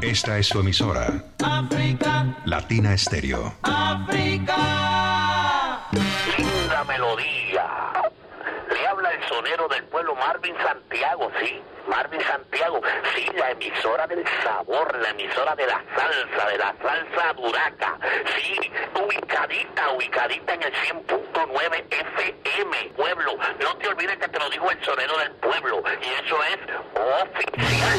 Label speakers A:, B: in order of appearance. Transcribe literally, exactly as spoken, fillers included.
A: Esta es su emisora.
B: África,
A: Latina Estéreo.
B: África.
C: Linda melodía. Le habla el sonero del pueblo, Marvin Santiago, ¿sí? Marvin Santiago, sí, la emisora del sabor, la emisora de la salsa, de la salsa duraca, sí, ubicadita, ubicadita en el cien punto nueve F M, pueblo. No te olvides que te lo dijo el sonero del pueblo, y eso es oficial.